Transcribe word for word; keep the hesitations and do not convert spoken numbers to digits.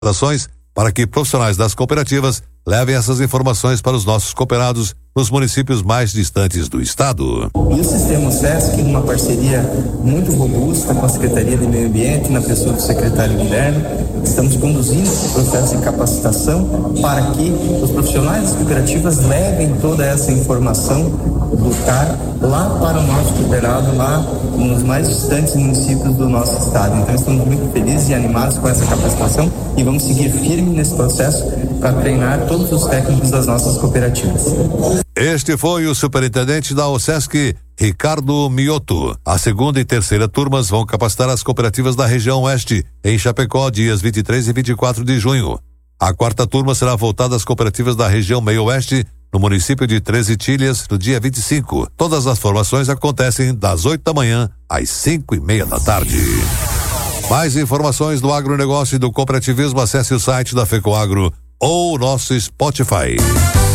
ações para que profissionais das cooperativas levem essas informações para os nossos cooperados nos municípios mais distantes do estado. E o Sistema SESC, numa parceria muito robusta com a Secretaria de Meio Ambiente, na pessoa do secretário Guilherme, estamos conduzindo esse processo de capacitação para que os profissionais das cooperativas levem toda essa informação do C A R lá para o nosso cooperado, lá nos mais distantes municípios do nosso estado. Então estamos muito felizes e animados com essa capacitação e vamos seguir firme nesse processo para treinar todos os técnicos das nossas cooperativas. Este foi o superintendente da OSESC, Ricardo Mioto. A segunda e terceira turmas vão capacitar as cooperativas da região oeste, em Chapecó, dias vinte e três e vinte e quatro de junho. A quarta turma será voltada às cooperativas da região meio-oeste, no município de Treze Itilhas, no dia vinte e cinco. Todas as formações acontecem das oito da manhã às cinco e meia da tarde. Mais informações do agronegócio e do cooperativismo, acesse o site da FECOAGRO ou o nosso Spotify.